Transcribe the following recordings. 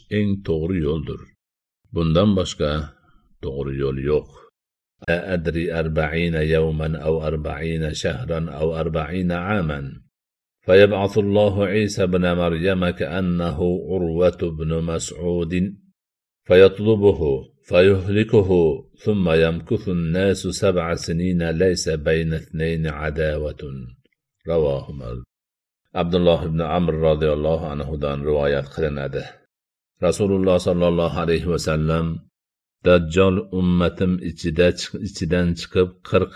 eng to'g'ri yo'ldir. Bundan boshqa to'g'ri yo'l yo'q. La adri 40 yawman aw 40 shahran aw 40 aman. فيبعث الله عيسى بن مريم كأنه عروة بن مسعود فيطلبه فيهلكه ثم يمكث الناس 7 سنين ليس بين اثنين عداوة. رواه مسلم. Abdullah ibn Amr radhiyallohu anhudan rivoyat qilinadi. Rasululloh sallallohu alayhi va sallam Dajjal ummatim ichidan chiqib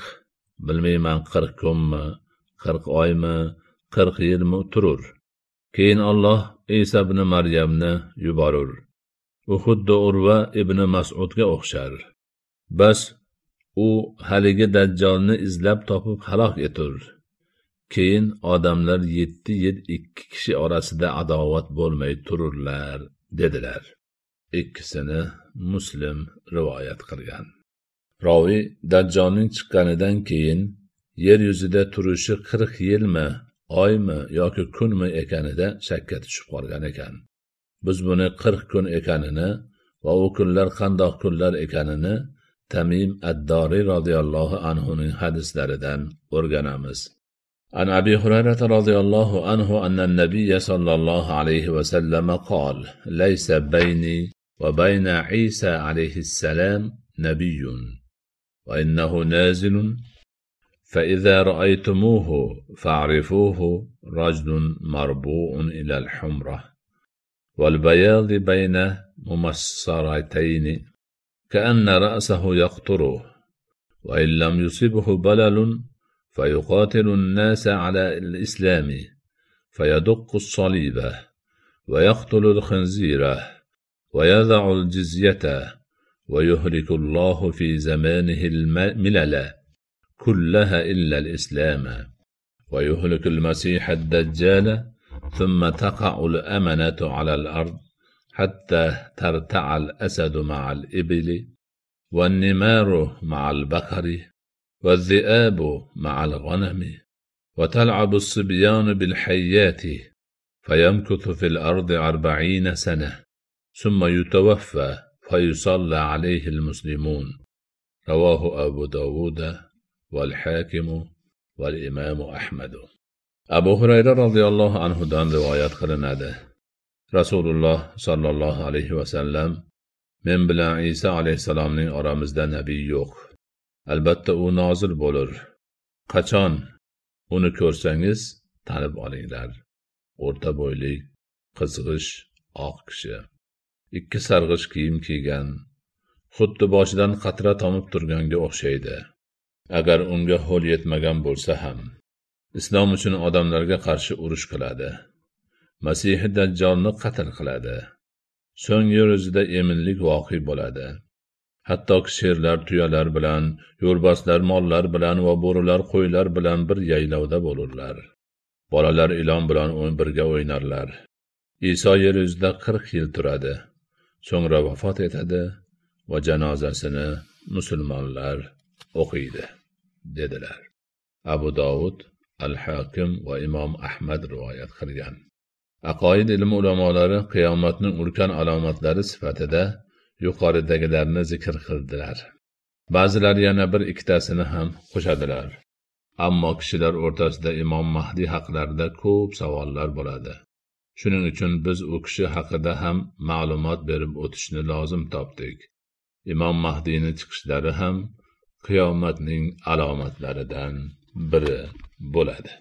40 kunmi, 40 oymi, 40 yilmi turur. Keyin Alloh Isa ibn Maryamni yuborur. U xuddi Urva ibn Mas'udga o'xshar. Bas u haligi Dajjalni izlab topib halok etur. Keyin odamlar 7 yil 2 kishi orasida adovat bo'lmay tururlar dedilar. Ikkisini Muslim rivoyat qilgan. Ravi Dajjalning chiqqanidan keyin yer yuzida turishi 40 yilmi, oymi yoki kunmi ekanida shakka tushib qolgan ekan. Biz buni 40 kun ekanini va u kunlar qandoq kunlar ekanini Tamim ad-Dori radhiyallohu anhuning hadislaridan o'rganamiz. An Abi Hurayra radhiyallohu anhu anna an-nabiy sallallohu alayhi va sallam qol: "Laysa bayni va bayna Isa alayhi salam nabiyyun va innahu nazilun فإذا رأيتموه فاعرفوه رجل مربوع إلى الحمرة والبياض بين ممصرتين كأن رأسه يقطره وإن لم يصبه بلل فيقاتل الناس على الإسلام فيدق الصليب ويقتل الخنزير ويضع الجزية ويهلك الله في زمانه الملل كلها إلا الإسلام ويهلك المسيح الدجال ثم تقع الأمنة على الأرض حتى ترتع الأسد مع الإبل والنمار مع البقر والذئاب مع الغنم وتلعب الصبيان بالحيات فيمكث في الأرض 40 سنة ثم يتوفى فيصلى عليه المسلمون. رواه أبو داود والحاكم والإمام أحمد. Abu Hurayra radhiyallohu anhudan rivoyat qilinadi. Rasululloh sallallohu alayhi va sallam: "Men bilan Isa alayhisalomning oramizda nabiy yo'q. Albatta u nozil bo'lur. Qachon uni ko'rsangiz tanib olinglar. O'rta bo'yli, qizg'ish, oq kishi, 2 sarg'ish kiyim kiygan, xuddi boshidan qatra tomib turganga o'xshaydi. Agar unga ho'l yetmagan bo'lsa ham islom uchun odamlarga qarshi urush qiladi. Masih Dajjalni qatl qiladi. So'ng yer yuzida eminlik voqi bo'ladi. Hattoki sherlar tuyalar bilan, yo'lbarslar mollar bilan va bo'rilar qo'ylar bilan bir yaylovda bo'lurlar. Bolalar ilon bilan birga o'ynarlar. Iso yer yuzida 40 yil turadi. So'ngra vafot etadi va janozasini musulmonlar o'qiydi" dedilar. Abu Dovud, Al-Hakim va Imom Ahmad rivoyat qilgan. Aqoid ilmi ulamolari qiyomatning ulkan alomatlari sifatida yuqoridagilarni zikr qildilar. Ba'zilar yana 1-2 tasini ham qo'shadilar. Ammo kishilar o'rtasida Imom Mahdi haqlarida ko'p savollar bo'ladi. Shuning uchun biz u kishi haqida ham ma'lumot berib o'tishni lozim topdik. Imom Mahdining chiqishlari ham qiyomatning alomatlaridan biri bo'ladi.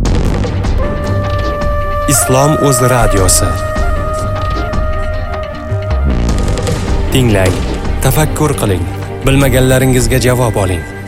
Islom o'z radiosi. Tinglang, tafakkur qiling, bilmaganlaringizga javob oling.